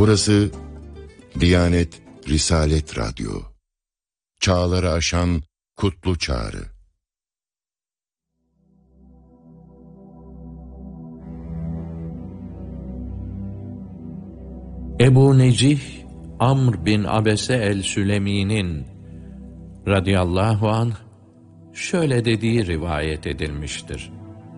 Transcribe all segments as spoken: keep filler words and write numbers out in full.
Burası Diyanet Risalet Radyo. Çağları aşan kutlu çağrı. Ebu Necih Amr bin Abese el-Sülemi'nin radıyallahu anh şöyle dediği rivayet edilmiştir.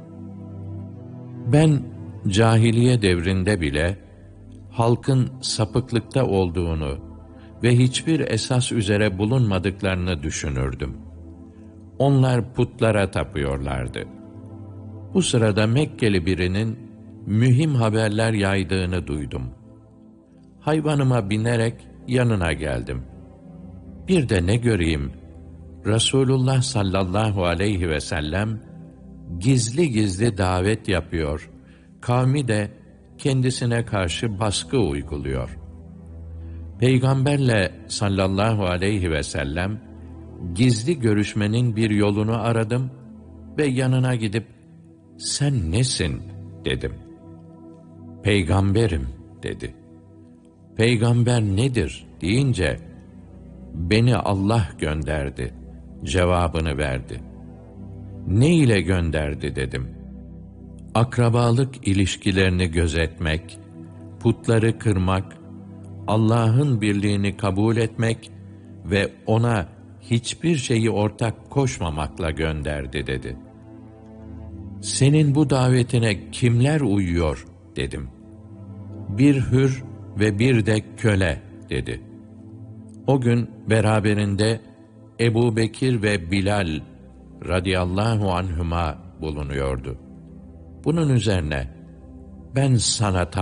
Ben cahiliye devrinde bile halkın sapıklıkta olduğunu ve hiçbir esas üzere bulunmadıklarını düşünürdüm. Onlar putlara tapıyorlardı. Bu sırada Mekkeli birinin mühim haberler yaydığını duydum. Hayvanıma binerek yanına geldim. Bir de ne göreyim, Resulullah sallallahu aleyhi ve sellem gizli gizli davet yapıyor, kavmi de kendisine karşı baskı uyguluyor. Peygamberle sallallahu aleyhi ve sellem gizli görüşmenin bir yolunu aradım ve yanına gidip "Sen nesin?" dedim. "Peygamberim." dedi. "Peygamber nedir?" deyince "Beni Allah gönderdi." cevabını verdi. "Ne ile gönderdi?" dedim. "Akrabalık ilişkilerini gözetmek, putları kırmak, Allah'ın birliğini kabul etmek ve ona hiçbir şeyi ortak koşmamakla gönderdi." dedi. "Senin bu davetine kimler uyuyor?" dedim. "Bir hür ve bir de köle." dedi. O gün beraberinde Ebu Bekir ve Bilal radıyallahu anhuma bulunuyordu. Bunun üzerine "Ben sana